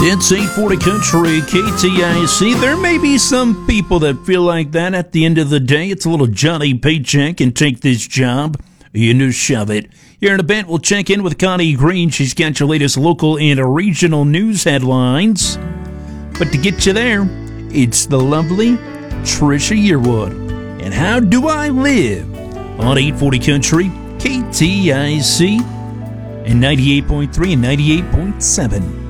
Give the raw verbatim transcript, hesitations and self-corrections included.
It's eight forty Country, K T I C. There may be some people that feel like that at the end of the day. It's a little Johnny Paycheck and take this job. You know, shove it. Here in a bit, we'll check in with Connie Green. She's got your latest local and regional news headlines. But to get you there, it's the lovely Trisha Yearwood. And How Do I Live? On eight forty Country, K T I C, and ninety-eight point three and ninety-eight point seven.